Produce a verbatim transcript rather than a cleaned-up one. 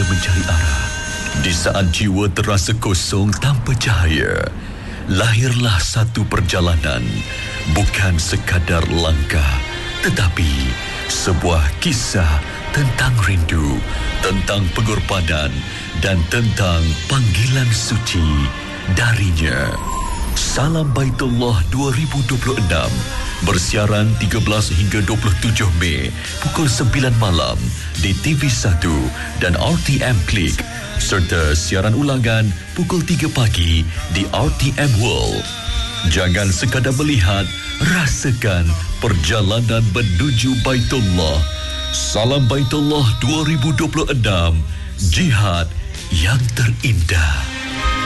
mencari arah. Di saat jiwa terasa kosong tanpa cahaya, lahirlah satu perjalanan. Bukan sekadar langkah, tetapi sebuah kisah tentang rindu, tentang pengorbanan dan tentang panggilan suci darinya. Salam Baitullah dua ribu dua puluh enam bersiaran tiga belas hingga dua puluh tujuh Mei pukul sembilan malam di T V satu dan R T M Klik, serta siaran ulangan pukul tiga pagi di R T M World. Jangan sekadar melihat, rasakan perjalanan menuju Baitullah. Salam Baitullah dua ribu dua puluh enam, jihad yang terindah.